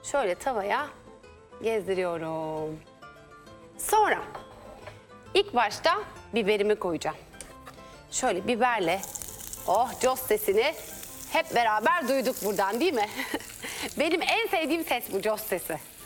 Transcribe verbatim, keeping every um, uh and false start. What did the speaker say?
şöyle tavaya gezdiriyorum. Sonra ilk başta biberimi koyacağım. Şöyle biberle, oh cos sesini hep beraber duyduk buradan değil mi? Benim en sevdiğim ses bu, cos sesi.